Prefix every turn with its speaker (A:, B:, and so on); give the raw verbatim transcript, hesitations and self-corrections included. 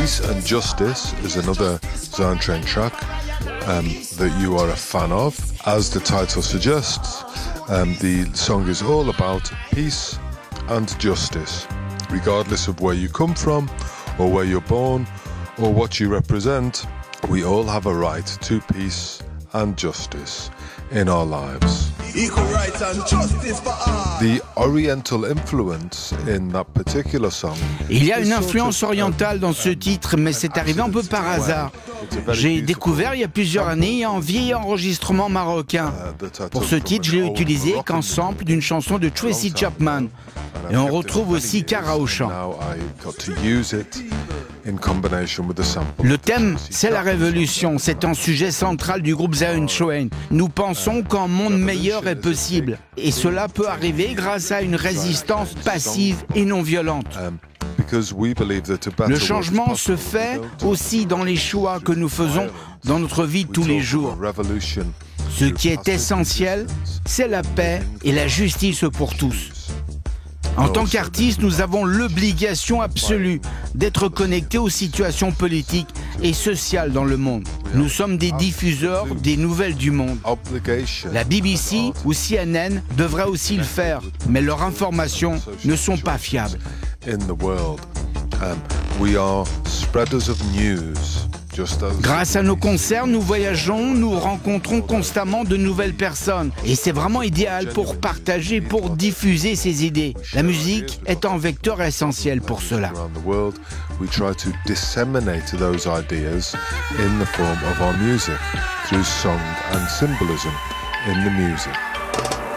A: Peace and Justice is another Zantren track um, that you are a fan of. As the title suggests, um, the song is all about peace and justice. Regardless of where you come from, or where you're born, or what you represent, we all have a right to peace and justice in our lives.
B: Equal rights and justice for all.
A: The oriental influence in that particular song.
C: Il y a une influence orientale dans ce titre, mais c'est arrivé un peu par hasard. J'ai découvert il y a plusieurs années un vieil enregistrement marocain. Pour ce titre, je l'ai utilisé qu'en sample d'une chanson de Tracy Chapman. Et on retrouve aussi Kara au chant. Le thème, c'est la révolution. C'est un sujet central du groupe Zion Train. Nous pensons qu'un monde meilleur est possible. Et cela peut arriver grâce à une résistance passive et non violente. Le changement se fait aussi dans les choix que nous faisons dans notre vie de tous les jours. Ce qui est essentiel, c'est la paix et la justice pour tous. En tant qu'artistes, nous avons l'obligation absolue d'être connectés aux situations politiques et sociales dans le monde. Nous sommes des diffuseurs des nouvelles du monde. La B B C ou C N N devraient aussi le faire, mais leurs informations ne sont pas fiables. Grâce à nos concerts, nous voyageons, nous rencontrons constamment de nouvelles personnes. Et c'est vraiment idéal pour partager, pour diffuser ces idées. La musique est un vecteur essentiel pour cela.
A: We try to disseminate those ideas in the form of our music, through song and symbolism in the music.